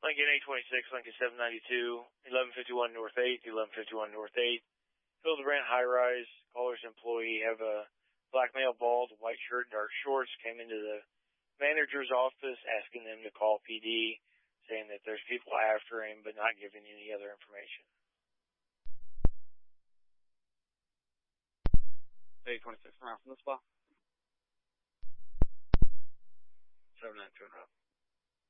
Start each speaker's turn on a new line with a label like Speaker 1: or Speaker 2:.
Speaker 1: Lincoln 826, Lincoln 792, 1151 North 8th, 1151 North 8th. Hildebrandt High Rise. Caller's employee have a black male, bald, white shirt, dark shorts, came into the manager's office asking them to call PD, saying that there's people after him, but not giving any other information.
Speaker 2: 826 around from the spot.
Speaker 1: 792 and up.